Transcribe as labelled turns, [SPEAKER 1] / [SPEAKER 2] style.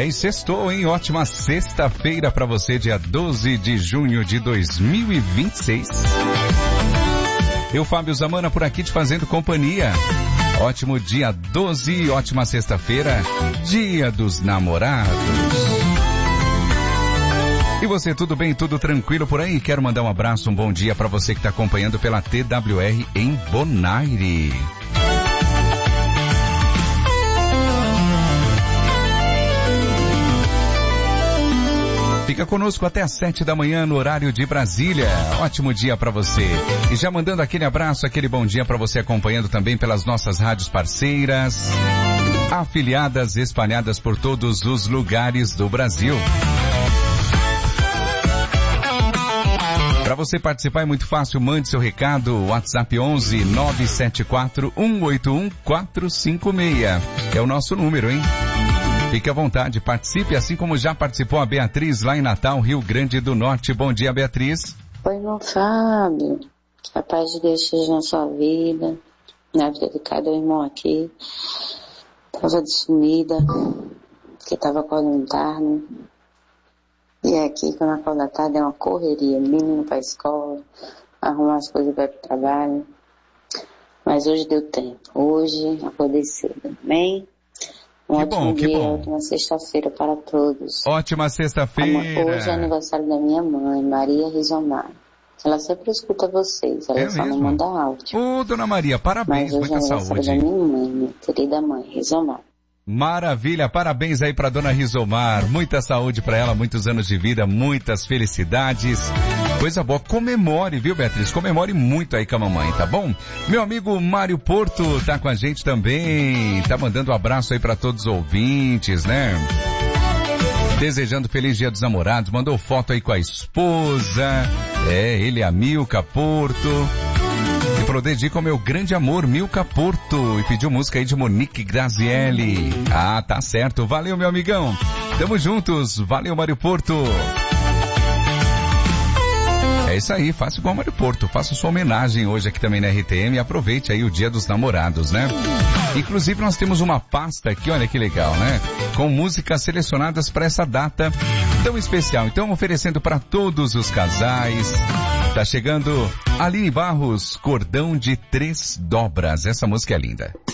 [SPEAKER 1] E sextou, hein? Ótima sexta-feira para você, dia 12 de junho de 2026. Eu, Fábio Zamana, por aqui te fazendo companhia. Ótimo dia 12, ótima sexta-feira, dia dos namorados. E você, tudo bem, tudo tranquilo por aí? Quero mandar um abraço, um bom dia para você que está acompanhando pela TWR em Bonaire. Fica conosco até às 7 da manhã no horário de Brasília. Ótimo dia para você. E já mandando aquele abraço, aquele bom dia para você acompanhando também pelas nossas rádios parceiras, afiliadas espalhadas por todos os lugares do Brasil. Para você participar é muito fácil, mande seu recado, WhatsApp 11 974 181 456. É o nosso número, hein? Fique à vontade, participe, assim como já participou a Beatriz lá em Natal, Rio Grande do Norte. Bom dia, Beatriz.
[SPEAKER 2] Oi, meu Fábio. Que a paz de Deus esteja na sua vida, na vida de cada irmão aqui. Tava de sumida, porque tava acordando tarde. E aqui, quando acorda tarde, é uma correria. Menino pra escola, arrumar as coisas para ir pro trabalho. Mas hoje deu tempo. Hoje acordei cedo, amém? Ótimo dia, ótima sexta-feira para todos.
[SPEAKER 1] Ótima sexta-feira.
[SPEAKER 2] Hoje é aniversário da minha mãe, Maria Rizomar. Ela sempre escuta vocês, ela só não manda áudio.
[SPEAKER 1] Ô, dona Maria, parabéns, muita saúde.
[SPEAKER 2] Mas hoje é aniversário da minha mãe, minha querida mãe, Rizomar.
[SPEAKER 1] Maravilha, parabéns aí pra dona Rizomar, muita saúde pra ela, muitos anos de vida, muitas felicidades, coisa boa, comemore, viu, Beatriz, comemore muito aí com a mamãe, tá bom? Meu amigo Mário Porto tá com a gente também, tá mandando um abraço aí pra todos os ouvintes, né? Desejando feliz dia dos namorados, mandou foto aí com a esposa, ele é a Milka Porto. E falou, dedico ao meu grande amor, Milka Porto. E pediu música aí de Monique Grazielli. Ah, tá certo. Valeu, meu amigão. Tamo juntos. Valeu, Mário Porto. É isso aí, faça igual Mário Porto. Faça sua homenagem hoje aqui também na RTM e aproveite aí o Dia dos Namorados, né? Inclusive nós temos uma pasta aqui, olha que legal, né? Com músicas selecionadas para essa data tão especial. Então oferecendo para todos os casais. Tá chegando Aline Barros, Cordão de 3 Dobras. Essa música é linda.